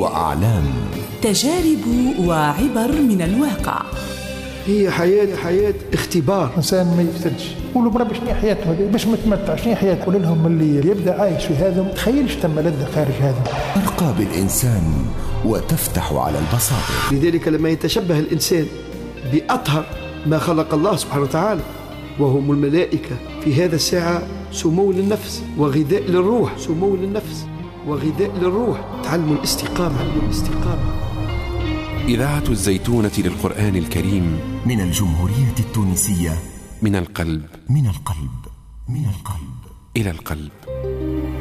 وأعلام، تجارب وعبر من الواقع. هي حياة اختبار. إنسان ما يفتدش قولوا بربي شنو حياته هذه باش متمتع، شنو حياته؟ قول لهم اللي يبدأ عايش في هذا ما تخيلش تم لذة خارج هذا. ترقى بالإنسان وتفتح على البصائر. لذلك لما يتشبه الإنسان بأطهر ما خلق الله سبحانه وتعالى وهم الملائكة، في هذا الساعة سمو للنفس وغذاء للروح، سمو للنفس وغذاء للروح. تعلم الاستقامة. إذاعة الزيتونة للقرآن الكريم من الجمهورية التونسية، من القلب من القلب من القلب إلى القلب.